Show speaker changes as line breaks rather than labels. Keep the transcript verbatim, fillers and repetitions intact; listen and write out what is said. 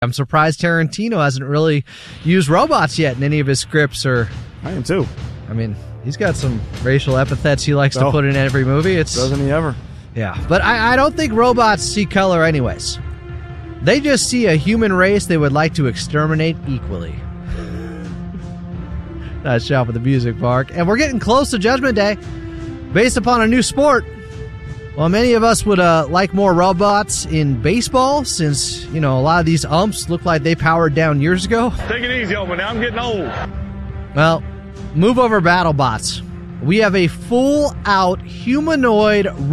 I'm surprised Tarantino hasn't really used robots yet in any of his scripts. Or
I am too.
I mean, he's got some racial epithets he likes
oh,
to put in every movie. It's
doesn't he ever?
Yeah, but I, I don't think robots see color anyways. They just see a human race they would like to exterminate equally. Nice job with the music, Mark. And we're getting close to Judgment Day. Based upon a new sport, well, many of us would uh, like more robots in baseball since, you know, a lot of these umps look like they powered down years ago.
Take it easy on me now. I'm getting old.
Well, move over BattleBots. We have a full-out humanoid